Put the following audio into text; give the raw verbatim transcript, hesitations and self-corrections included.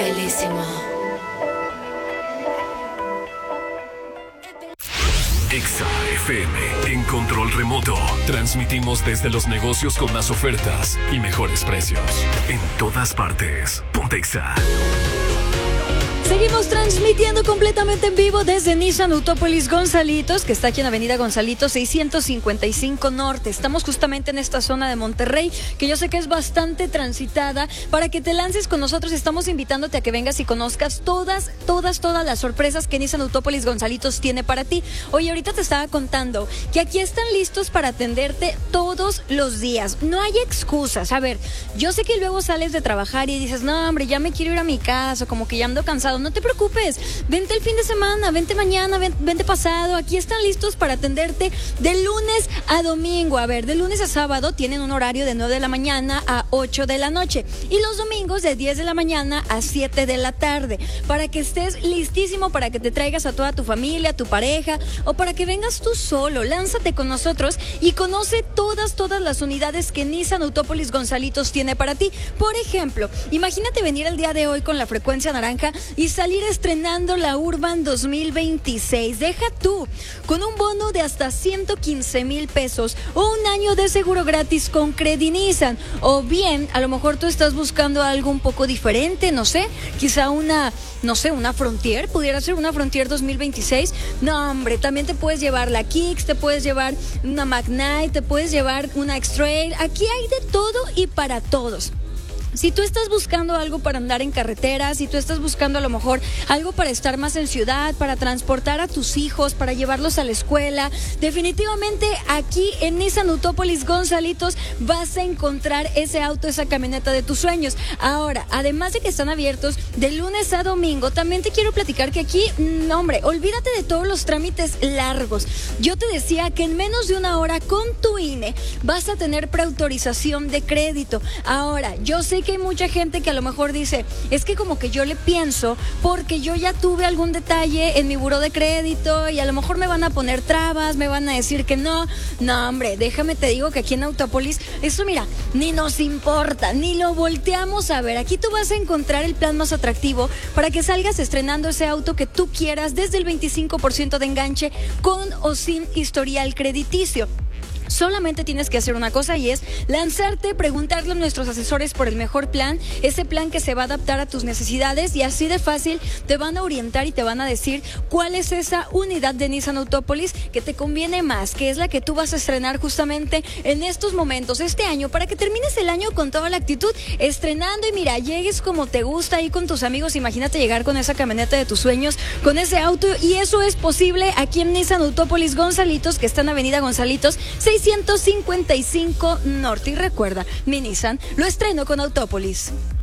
Bellísimo. Exa F M en control remoto. Transmitimos desde los negocios con más ofertas y mejores precios. En todas partes. Ponte Exa. Seguimos transmitiendo completamente en vivo desde Nissan Autópolis Gonzalitos, que está aquí en Avenida Gonzalitos seiscientos cincuenta y cinco Norte. Estamos justamente en esta zona de Monterrey, que yo sé que es bastante transitada. Para que te lances con nosotros, estamos invitándote a que vengas y conozcas todas, todas, todas las sorpresas que Nissan Autópolis Gonzalitos tiene para ti. Oye, ahorita te estaba contando que aquí están listos para atenderte todos los días. No hay excusas. A ver, yo sé que luego sales de trabajar y dices, no, hombre, ya me quiero ir a mi casa, como que ya ando cansado. No te preocupes, vente el fin de semana, vente mañana, vente, vente pasado. Aquí están listos para atenderte de lunes a domingo. A ver, de lunes a sábado tienen un horario de nueve de la mañana a ocho de la noche y los domingos de diez de la mañana a siete de la tarde, para que estés listísimo, para que te traigas a toda tu familia, a tu pareja, o para que vengas tú solo. Lánzate con nosotros y conoce todas, todas las unidades que Nissan Autópolis Gonzalitos tiene para ti. Por ejemplo, imagínate venir el día de hoy con la frecuencia naranja y salir estrenando la Urban dos mil veintiséis. Deja tú, con un bono de hasta ciento quince mil pesos o un año de seguro gratis con Credit Nissan. O bien, a lo mejor tú estás buscando algo un poco diferente, no sé, quizá una, no sé, una Frontier, pudiera ser una Frontier dos mil veintiséis. No, hombre, también te puedes llevar la Kicks, te puedes llevar una Magnite, te puedes llevar una X-Trail. Aquí hay de todo y para todos. Si tú estás buscando algo para andar en carretera, si tú estás buscando a lo mejor algo para estar más en ciudad, para transportar a tus hijos, para llevarlos a la escuela, definitivamente aquí en Nissan Autópolis Gonzalitos vas a encontrar ese auto, esa camioneta de tus sueños. Ahora, además de que están abiertos de lunes a domingo, también te quiero platicar que aquí, no, hombre, olvídate de todos los trámites largos. Yo te decía que en menos de una hora con tu I N E vas a tener preautorización de crédito. Ahora, yo sé que hay mucha gente que a lo mejor dice, es que como que yo le pienso porque yo ya tuve algún detalle en mi buró de crédito y a lo mejor me van a poner trabas, me van a decir que no. No, hombre, déjame te digo que aquí en Autópolis, eso mira, ni nos importa, ni lo volteamos a ver. Aquí tú vas a encontrar el plan más atractivo para que salgas estrenando ese auto que tú quieras desde el veinticinco por ciento de enganche con o sin historial crediticio. Solamente tienes que hacer una cosa y es lanzarte, preguntarle a nuestros asesores por el mejor plan, ese plan que se va a adaptar a tus necesidades, y así de fácil te van a orientar y te van a decir cuál es esa unidad de Nissan Autópolis que te conviene más, que es la que tú vas a estrenar justamente en estos momentos, este año, para que termines el año con toda la actitud, estrenando y mira, llegues como te gusta ahí con tus amigos. Imagínate llegar con esa camioneta de tus sueños, con ese auto, y eso es posible aquí en Nissan Autópolis Gonzalitos, que está en Avenida Gonzalitos seiscientos cincuenta y cinco Norte. Y recuerda, mi Nissan lo estreno con Autópolis.